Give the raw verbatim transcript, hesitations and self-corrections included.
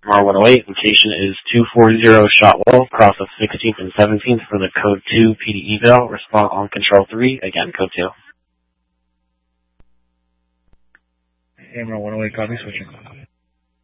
M R one oh eight, location is two forty Shotwell, cross of sixteenth and seventeenth for the code two P D eval. Respond on control three, again, code two. M R one oh eight, copy, switching.